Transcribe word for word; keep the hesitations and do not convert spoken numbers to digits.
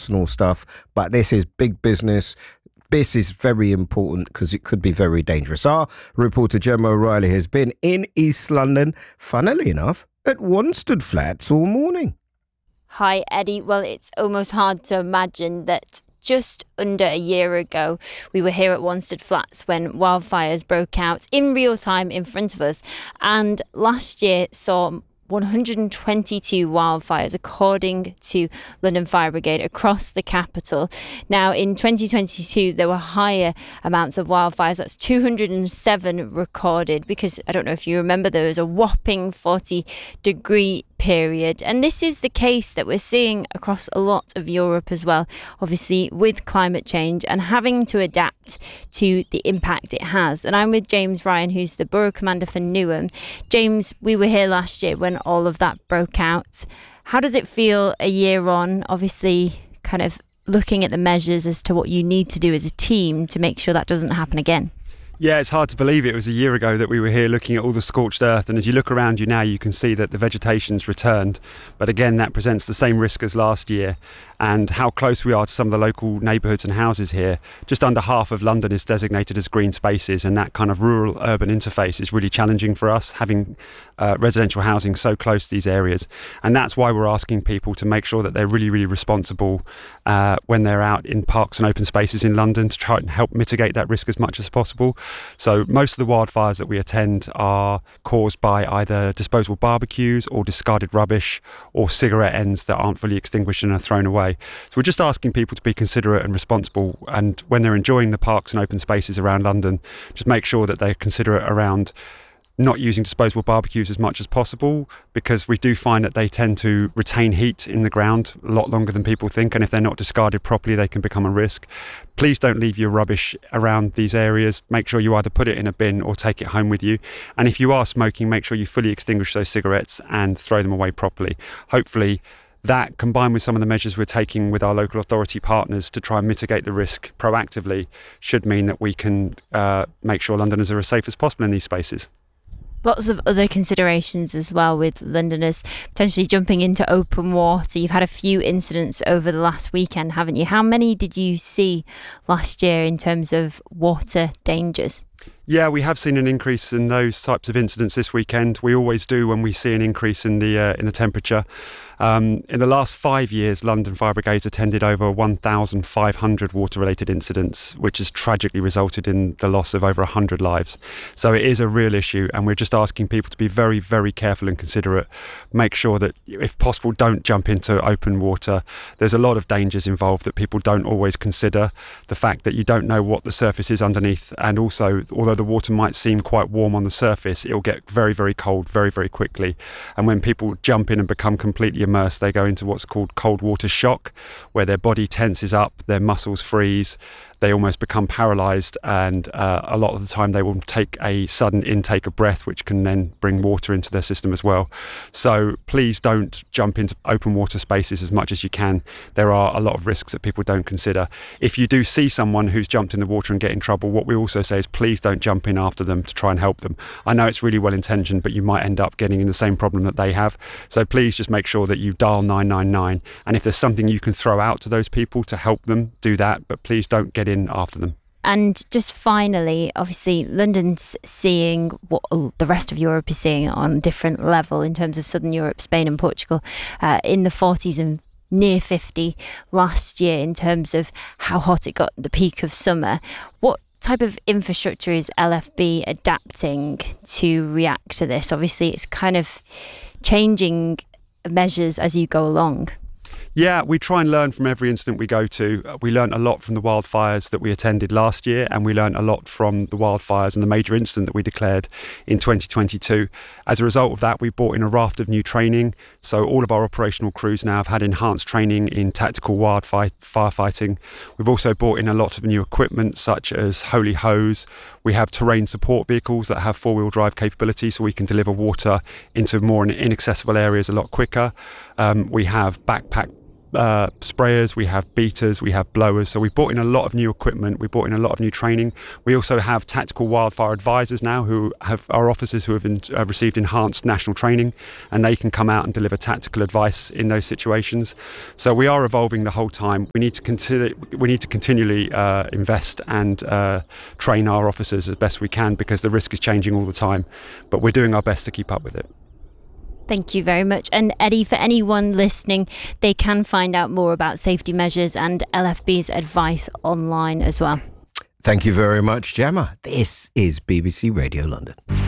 personal stuff, but this is big business. This is very important because it could be very dangerous. Our reporter Gemma O'Reilly has been in East London, funnily enough, at Wanstead Flats all morning. Hi, Eddie. Well, it's almost hard to imagine that just under a year ago, we were here at Wanstead Flats when wildfires broke out in real time in front of us. And last year saw one hundred twenty-two wildfires, according to London Fire Brigade, across the capital. Now, in twenty twenty-two, there were higher amounts of wildfires. That's two hundred seven recorded, because I don't know if you remember, there was a whopping forty degree period. And this is the case that we're seeing across a lot of Europe as well, obviously with climate change and having to adapt to the impact it has. And I'm with James Ryan, who's the Borough Commander for Newham. James, we were here last year when all of that broke out. How does it feel a year on, obviously kind of looking at the measures as to what you need to do as a team to make sure that doesn't happen again? Yeah, it's hard to believe it was a year ago that we were here looking at all the scorched earth, and as you look around you now, you can see that the vegetation's returned. But again, that presents the same risk as last year. And how close we are to some of the local neighbourhoods and houses here. Just under half of London is designated as green spaces, and that kind of rural-urban interface is really challenging for us, having uh, residential housing so close to these areas. And that's why we're asking people to make sure that they're really, really responsible uh, when they're out in parks and open spaces in London to try and help mitigate that risk as much as possible. So most of the wildfires that we attend are caused by either disposable barbecues or discarded rubbish or cigarette ends that aren't fully extinguished and are thrown away. So we're just asking people to be considerate and responsible, and when they're enjoying the parks and open spaces around London, just make sure that they're considerate around not using disposable barbecues as much as possible, because we do find that they tend to retain heat in the ground a lot longer than people think, and if they're not discarded properly, they can become a risk. Please don't leave your rubbish around these areas. Make sure you either put it in a bin or take it home with you. And if you are smoking, make sure you fully extinguish those cigarettes and throw them away properly. Hopefully, that, combined with some of the measures we're taking with our local authority partners to try and mitigate the risk proactively, should mean that we can uh, make sure Londoners are as safe as possible in these spaces. Lots of other considerations as well with Londoners potentially jumping into open water. You've had a few incidents over the last weekend, haven't you? How many did you see last year in terms of water dangers? Yeah, we have seen an increase in those types of incidents this weekend. We always do when we see an increase in the uh, in the temperature. Um, in the last five years, London Fire Brigade's attended over one thousand five hundred water-related incidents, which has tragically resulted in the loss of over one hundred lives. So it is a real issue, and we're just asking people to be very, very careful and considerate. Make sure that, if possible, don't jump into open water. There's a lot of dangers involved that people don't always consider. The fact that you don't know what the surface is underneath, and also, although the water might seem quite warm on the surface, it'll get very, very cold very, very quickly. And when people jump in and become completely immersed, they go into what's called cold water shock, where their body tenses up, their muscles freeze, they almost become paralysed, and uh, a lot of the time they will take a sudden intake of breath, which can then bring water into their system as well. So please don't jump into open water spaces as much as you can. There are a lot of risks that people don't consider. If you do see someone who's jumped in the water and get in trouble, what we also say is please don't jump in after them to try and help them. I know it's really well intentioned, but you might end up getting in the same problem that they have. So please just make sure that you dial nine nine nine, and if there's something you can throw out to those people to help them, do that, but please don't get in after them. And just finally, obviously, London's seeing what the rest of Europe is seeing on a different level in terms of Southern Europe, Spain and Portugal, uh, in the forties and near fifty last year in terms of how hot it got at the peak of summer. What type of infrastructure is L F B adapting to react to this? Obviously, it's kind of changing measures as you go along. Yeah, we try and learn from every incident we go to. We learned a lot from the wildfires that we attended last year, and we learned a lot from the wildfires and the major incident that we declared in twenty twenty-two. As a result of that, we brought in a raft of new training. So all of our operational crews now have had enhanced training in tactical wildfire firefighting. We've also brought in a lot of new equipment, such as Holy Hose. We have terrain support vehicles that have four-wheel drive capability, so we can deliver water into more inaccessible areas a lot quicker. Um, we have backpack uh, sprayers, we have beaters, we have blowers. So we brought in a lot of new equipment. We brought in a lot of new training. We also have tactical wildfire advisors now who have our officers who have been, uh, received enhanced national training, and they can come out and deliver tactical advice in those situations. So we are evolving the whole time. We need to continue. We need to continually uh, invest and uh, train our officers as best we can, because the risk is changing all the time. But we're doing our best to keep up with it. Thank you very much. And Eddie, for anyone listening, they can find out more about safety measures and L F B's advice online as well. Thank you very much, Gemma. This is B B C Radio London.